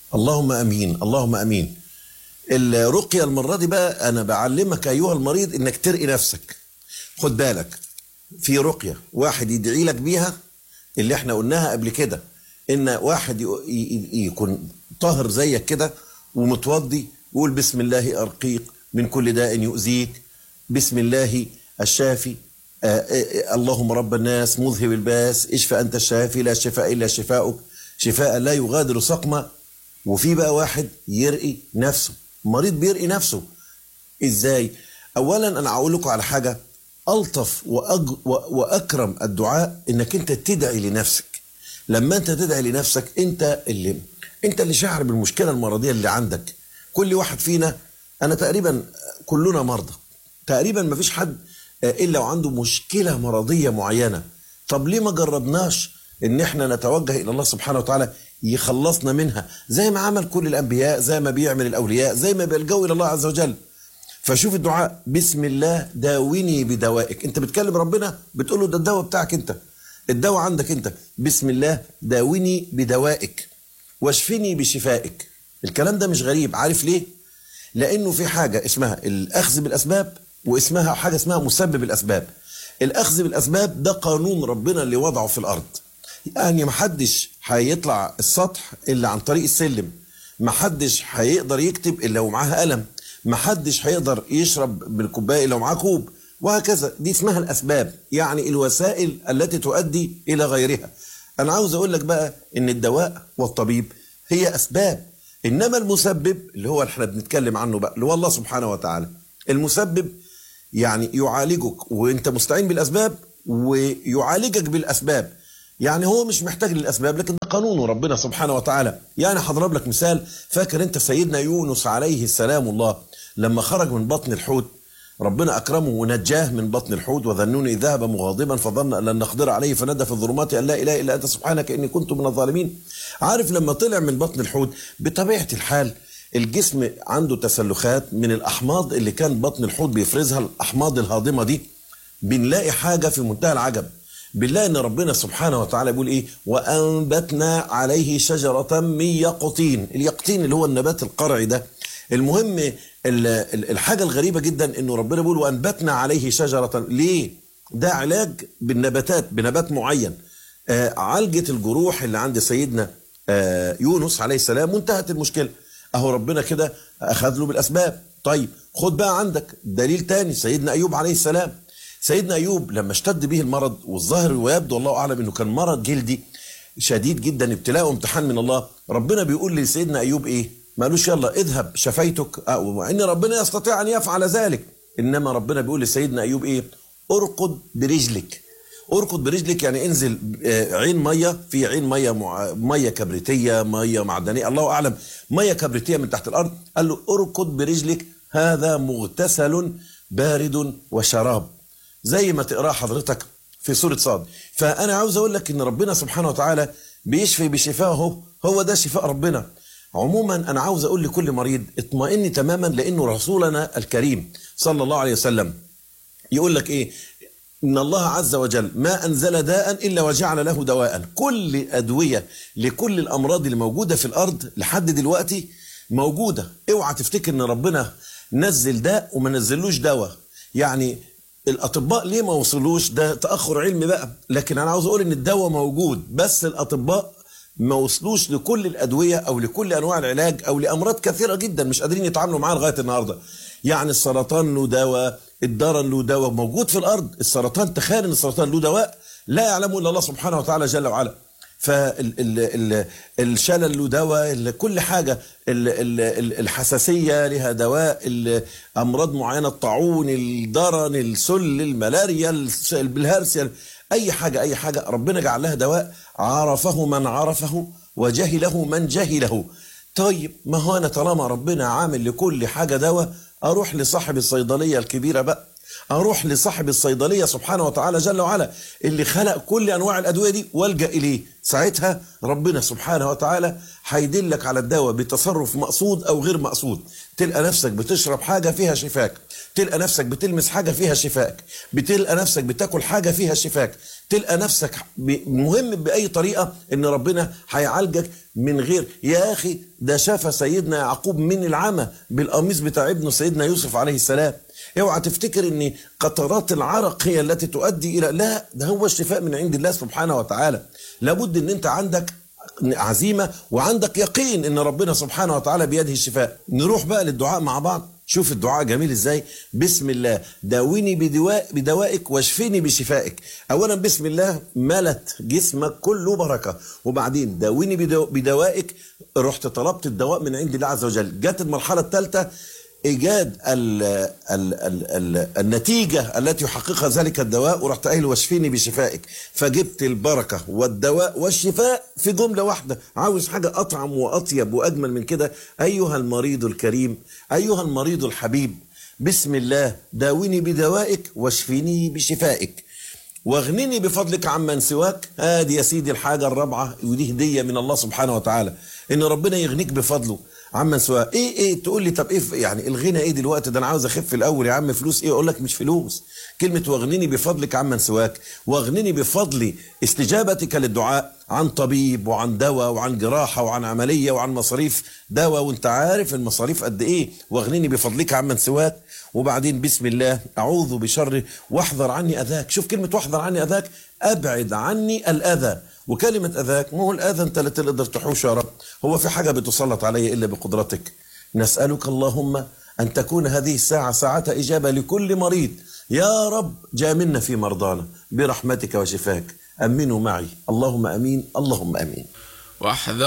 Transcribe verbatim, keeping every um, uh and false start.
اللهم امين، اللهم امين. الرقيه المره دي بقى انا بعلمك ايها المريض انك ترقي نفسك. خد بالك، في رقيه واحد يدعي لك بيها اللي احنا قلناها قبل كده، ان واحد يكون طاهر زيك كده ومتوضي ويقول بسم الله ارقيك من كل داء يؤذيك، بسم الله الشافي، آه آه اللهم رب الناس مذهب الباس اشفى انت الشافي لا شفاء الا شفاؤك شفاء لا يغادر سقما. وفي بقى واحد يرقي نفسه، مريض بيرقي نفسه ازاي؟ اولا انا هقول لكم على حاجه، الطف وأج... واكرم الدعاء انك انت تدعي لنفسك. لما انت تدعي لنفسك انت اللي انت اللي شاعر بالمشكله المرضيه اللي عندك. كل واحد فينا، انا تقريبا كلنا مرضى، تقريبا ما فيش حد الا وعنده مشكله مرضيه معينه. طب ليه ما جربناش ان احنا نتوجه الى الله سبحانه وتعالى يخلصنا منها زي ما عمل كل الانبياء، زي ما بيعمل الاولياء، زي ما بيلجوا الى الله عز وجل. فشوف الدعاء، بسم الله داوني بدوائك. انت بتكلم ربنا بتقول له ده الدواء بتاعك انت، الدواء عندك انت. بسم الله داوني بدوائك واشفني بشفائك. الكلام ده مش غريب، عارف ليه؟ لانه في حاجه اسمها الاخذ بالاسباب واسمها حاجه اسمها مسبب الاسباب. الاخذ بالاسباب ده قانون ربنا اللي وضعه في الارض، يعني محدش هيطلع السطح الا عن طريق السلم، محدش هيقدر يكتب الا ومعاه قلم، محدش هيقدر يشرب بالكوبايه الا ومعاه كوب، وهكذا. دي اسمها الاسباب، يعني الوسائل التي تؤدي الى غيرها. انا عاوز اقول لك بقى ان الدواء والطبيب هي اسباب، انما المسبب اللي هو احنا بنتكلم عنه بقى اللي هو الله سبحانه وتعالى. المسبب يعني يعالجك وانت مستعين بالاسباب ويعالجك بالاسباب، يعني هو مش محتاج للاسباب لكن ده قانونه ربنا سبحانه وتعالى. يعني هضرب لك مثال، فاكر انت سيدنا يونس عليه السلام الله لما خرج من بطن الحوت، ربنا اكرمه ونجاه من بطن الحوت، وذنون اذ ذهب مغاضبا فظن ان لن نقدر عليه فنادى في الظلمات ان لا اله الا انت سبحانك اني كنت من الظالمين. عارف لما طلع من بطن الحوت بطبيعه الحال الجسم عنده تسلخات من الاحماض اللي كان بطن الحوت بيفرزها، الاحماض الهاضمه دي. بنلاقي حاجه في منتهى العجب، بنلاقي ان ربنا سبحانه وتعالى بيقول ايه؟ وانبتنا عليه شجره من يقطين. اليقطين اللي هو النبات القرعي ده. المهم الحاجه الغريبه جدا انه ربنا بيقول وانبتنا عليه شجره. ليه؟ ده علاج بالنباتات، بنبات معين. آه عالجت الجروح اللي عند سيدنا آه يونس عليه السلام وانتهت المشكله. اهو ربنا كده اخذ له بالاسباب. طيب خد بقى عندك دليل تاني، سيدنا ايوب عليه السلام. سيدنا ايوب لما اشتد به المرض، والظاهر ويبدو الله اعلم انه كان مرض جلدي شديد جدا، ابتلاء وامتحان من الله. ربنا بيقول لسيدنا ايوب ايه؟ ما قالوش يلا اذهب شفيتك، وان ربنا يستطيع ان يفعل ذلك، انما ربنا بيقول لسيدنا ايوب ايه؟ ارقد برجلك. ارقد برجلك يعني انزل عين ميه، في عين ميه مع... ميه كبريتيه، ميه معدنيه، الله اعلم، ميه كبريتيه من تحت الارض. قال له ارقد برجلك هذا مغتسل بارد وشراب، زي ما تقرأ حضرتك في سورة صاد. فأنا عاوز أقول لك إن ربنا سبحانه وتعالى بيشفي بشفائه، هو ده شفاء ربنا. عموما أنا عاوز أقول لكل مريض اطمئن تماما، لأنه رسولنا الكريم صلى الله عليه وسلم يقول لك إيه؟ إن الله عز وجل ما أنزل داء إلا وجعل له دواء. كل أدوية لكل الأمراض اللي موجودة في الأرض لحد دلوقتي موجودة. اوعى تفتكر إن ربنا نزل داء وما نزلوش دواء. يعني الاطباء ليه ما وصلوش؟ ده تاخر علمي بقى، لكن انا عاوز اقول ان الدواء موجود، بس الاطباء ما وصلوش لكل الادويه او لكل انواع العلاج او لامراض كثيره جدا مش قادرين يتعاملوا معاها لغايه النهارده. يعني السرطان له دواء، الضرن له دواء موجود في الارض. السرطان، تخيل ان السرطان له دواء لا يعلمه الا الله سبحانه وتعالى جل وعلا. فالشلل له دواء، كل حاجه، الحساسيه لها دواء، امراض معينه، الطاعون، الضرن، السل، الملاريا، البلهارسيا، اي حاجه اي حاجه ربنا جعل لها دواء، عرفه من عرفه وجهله من جهله. طيب ما هو انا طالما ربنا عامل لكل حاجه دواء، اروح لصاحب الصيدليه الكبيره بقى، اروح لصاحب الصيدليه سبحانه وتعالى جل وعلا اللي خلق كل انواع الادويه دي والجا اليه. ساعتها ربنا سبحانه وتعالى هيدلك على الدواء بتصرف مقصود او غير مقصود. تلقى نفسك بتشرب حاجه فيها شفاك، تلقى نفسك بتلمس حاجة فيها شفائك، بتلقى نفسك بتاكل حاجة فيها شفاك، تلقى نفسك مهم بأي طريقة إن ربنا هيعالجك من غير. يا أخي ده شاف سيدنا يعقوب من العمى بالقميص بتاع ابنه سيدنا يوسف عليه السلام. اوعى تفتكر ان قطرات العرق هي التي تؤدي الى، لا، ده هو الشفاء من عند الله سبحانه وتعالى. لابد ان انت عندك عزيمة وعندك يقين ان ربنا سبحانه وتعالى بيده الشفاء. نروح بقى للدعاء مع بعض. شوف الدعاء جميل ازاي. بسم الله داويني بدواء بدوائك واشفيني بشفائك. اولا بسم الله ملت جسمك كله بركة، وبعدين داويني بدو بدوائك، رحت طلبت الدواء من عند الله عز وجل. جت المرحلة الثالثة إيجاد ال ال ال ال النتيجة التي يحققها ذلك الدواء، ورحت قايل واشفيني بشفائك، فجبت البركة والدواء والشفاء في جملة واحدة. عاوز حاجة أطعم وأطيب وأجمل من كده؟ أيها المريض الكريم، أيها المريض الحبيب، بسم الله داويني بدوائك واشفيني بشفائك واغنني بفضلك عمن سواك. ادي يا سيدي الحاجة الرابعة، ودي هدية من الله سبحانه وتعالى، ان ربنا يغنيك بفضله عمن سواك. ايه ايه تقول لي طب ايه يعني الغنى ايه دلوقتي؟ ده انا عاوز اخف الاول يا عم. فلوس ايه؟ اقول لك مش فلوس. كلمة واغنني بفضلك عمن سواك، واغنني بفضل استجابتك للدعاء عن طبيب وعن دواء وعن جراحة وعن عملية وعن مصاريف دواء، وانت عارف المصاريف قد ايه. واغنني بفضلك عمن سواك. وبعدين بسم الله اعوذ بشر واحذر عني اذاك. شوف كلمة واحذر عني اذاك، ابعد عني الاذى. وكلمة اذاك، ما هو الاذى انت اللي تقدر تحوشه يا رب. هو في حاجة بتسلط علي الا بقدرتك؟ نسألك اللهم ان تكون هذه الساعة ساعة اجابة لكل مريض. يا رب جاملنا في مرضانا برحمتك وشفاك. امنوا معي اللهم امين اللهم امين. واحذر